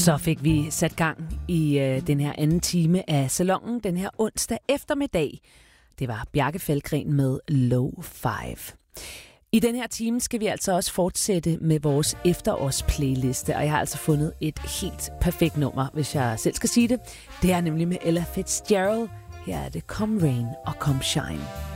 Så fik vi sat gang i den her anden time af Salonen den her onsdag eftermiddag. Det var Bjarke Feldgren med Low 5. I den her time skal vi altså også fortsætte med vores efterårs-playliste, og jeg har altså fundet et helt perfekt nummer, hvis jeg selv skal sige det. Det er nemlig med Ella Fitzgerald. Her er det Come Rain og Come Shine.